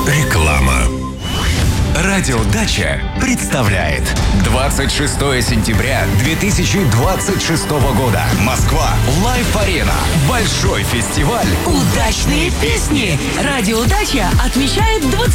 Реклама. Радио Дача представляет 26 сентября 2026 года. Москва. Лайв-арена. Большой фестиваль. Удачные песни. Радио Дача отмечает